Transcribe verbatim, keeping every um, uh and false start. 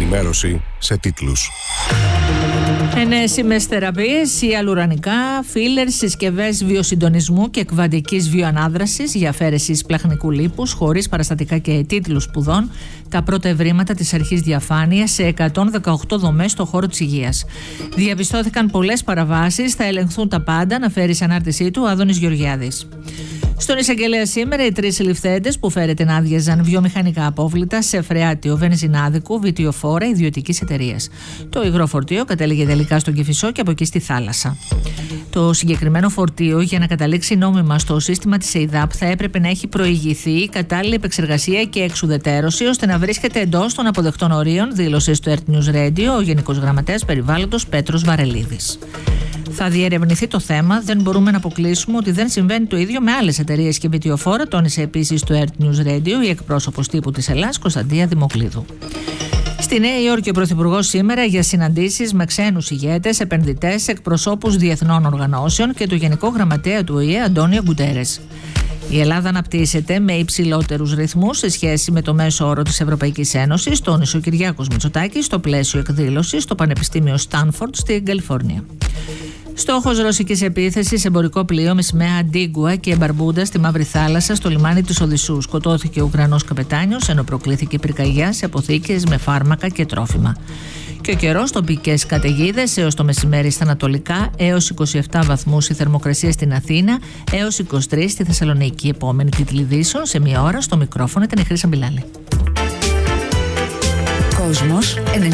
ενημέρωση σε τίτλους. Ενέσιμες θεραπείες, ιαλουρανικά, φίλερ, συσκευές βιοσυντονισμού και κβαντικής βιοανάδρασης για αφαίρεση σπλαχνικού λίπους χωρίς παραστατικά και τίτλους σπουδών, τα πρώτα ευρήματα της αρχής διαφάνειας σε εκατόν δεκαοκτώ δομές στον χώρο της υγείας. Διαπιστώθηκαν πολλές παραβάσεις, θα ελεγχθούν τα πάντα, αναφέρει σε ανάρτησή του ο Άδωνης Γεωργιάδης. Στον εισαγγελέα σήμερα, οι τρεις συλληφθέντες που φέρεται να άδειαζαν βιομηχανικά απόβλητα σε φρεάτιο βενζινάδικου βιτιοφόρα ιδιωτικής εταιρείας. Το υγρό φορτίο κατέληγε τελικά στον Κηφισό και από εκεί στη θάλασσα. Το συγκεκριμένο φορτίο, για να καταλήξει νόμιμα στο σύστημα της ΕΙΔΑΠ, θα έπρεπε να έχει προηγηθεί κατάλληλη επεξεργασία και εξουδετέρωση ώστε να βρίσκεται εντός των αποδεκτών ορίων, δήλωσε στο Earth News Radio ο Γενικός Γραμματέας Περιβάλλοντος Πέτρος Βαρελίδης. Θα διερευνηθεί το θέμα, δεν μπορούμε να αποκλείσουμε ότι δεν συμβαίνει το ίδιο με άλλες εταιρείες και βιτιοφόρα, τόνισε επίσης στο Earth News Radio η εκπρόσωπος τύπου της Ελλάς, Κωνσταντία Δημοκλίδου. Στη Νέα Υόρκη ο Πρωθυπουργός σήμερα για συναντήσεις με ξένους ηγέτες, επενδυτές, εκπροσώπους διεθνών οργανώσεων και το Γενικό Γραμματέα του Ο Η Ε, Αντώνιο Γκουντέρες. Η Ελλάδα αναπτύσσεται με υψηλότερους ρυθμούς σε σχέση με το μέσο όρο της Ευρωπαϊκής Ένωσης, τόνισε ο Κυριάκος Μητσοτάκης στο πλαίσιο εκδήλωσης στο Πανεπιστήμιο Στάνφορντ στην Καλιφόρνια. Στόχος ρωσικής επίθεσης σε εμπορικό πλοίο με σημαία Αντίγκουα και Μπαρμπούντα στη Μαύρη Θάλασσα στο λιμάνι της Οδυσσού. Σκοτώθηκε ο Ουκρανός καπετάνιος ενώ προκλήθηκε πυρκαγιά σε αποθήκες με φάρμακα και τρόφιμα. Και ο καιρός, τοπικές καταιγίδες έως το μεσημέρι στα ανατολικά, έως είκοσι επτά βαθμούς η θερμοκρασία στην Αθήνα, έως είκοσι τρεις στη Θεσσαλονίκη. Επόμενη τίτλη ειδήσεων σε μία ώρα στο μικρόφωνο ήταν η Χρύσα Μπιλάλη. Κόσμος ενενήντα